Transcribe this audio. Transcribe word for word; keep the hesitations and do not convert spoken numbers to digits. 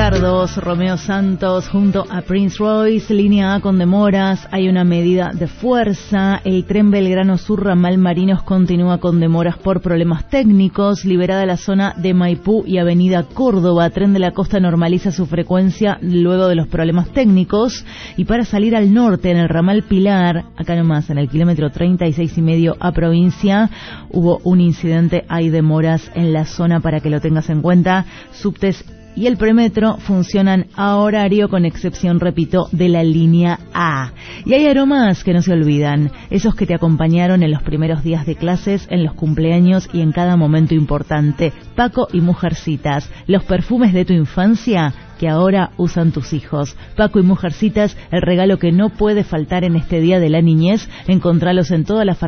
Ricardos, Romeo Santos junto a Prince Royce, línea A con demoras, hay una medida de fuerza, el tren Belgrano Sur ramal Marinos continúa con demoras por problemas técnicos, liberada la zona de Maipú y avenida Córdoba, tren de la costa normaliza su frecuencia luego de los problemas técnicos, y para salir al norte en el ramal Pilar, acá nomás en el kilómetro treinta y seis y medio a provincia, hubo un incidente, hay demoras en la zona para que lo tengas en cuenta. Subtes y el premetro funcionan a horario con excepción, repito, de la línea A. Y hay aromas que no se olvidan, esos que te acompañaron en los primeros días de clases, en los cumpleaños y en cada momento importante. Paco y Mujercitas, los perfumes de tu infancia que ahora usan tus hijos. Paco y Mujercitas, el regalo que no puede faltar en este día de la niñez. Encontralos en todas las